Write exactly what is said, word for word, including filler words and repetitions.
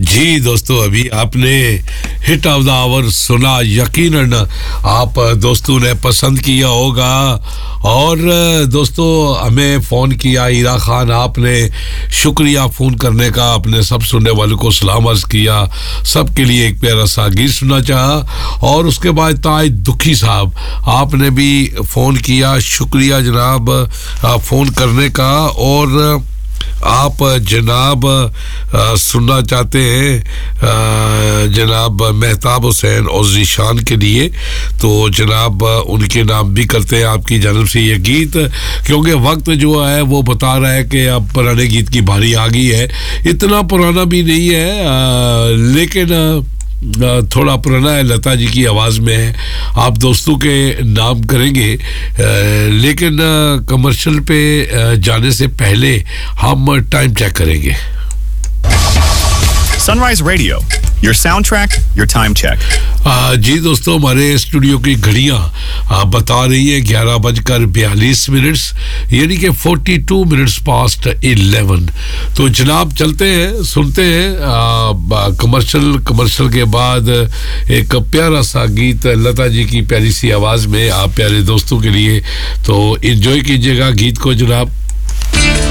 जी दोस्तों, अभी आपने हिट ऑफ द आवर सुना। यकीनन आप दोस्तों ने पसंद किया होगा। और दोस्तों, हमें फ़ोन किया ईरा खान, आपने शुक्रिया फ़ोन करने का। अपने सब सुनने वालों को सलाम अर्ज़ किया। सबके लिए एक प्यारा सा गीत सुनना चाहा। और उसके बाद ताज दुखी साहब, आपने भी फ़ोन किया। शुक्रिया जनाब फ़ोन करने का। और आप जनाब आ, सुनना चाहते हैं आ, जनाब मेहताब हुसैन और ज़ीशान के लिए, तो जनाब उनके नाम भी करते हैं आपकी जानब से ये गीत, क्योंकि वक्त जो है वो बता रहा है कि अब पुराने गीत की बारी आ गई है। इतना पुराना भी नहीं है, आ, लेकिन आ, थोड़ा पुराना है, लता जी की आवाज़ में है। आप दोस्तों के नाम करेंगे, लेकिन कमर्शियल पे जाने से पहले हम टाइम चेक करेंगे। Sunrise Radio, your soundtrack, your time check. आ, जी दोस्तों, हमारे स्टूडियो की घड़ियाँ बता रही है ग्यारह बजकर बयालीस मिनट्स, यानी कि forty two minutes past eleven. तो जनाब चलते हैं, सुनते हैं कमर्शियल। कमर्शियल के बाद एक प्यारा सा गीत लता जी की प्यारी सी आवाज़ में आप प्यारे दोस्तों के लिए। तो एंजॉय कीजिएगा गीत को जनाब।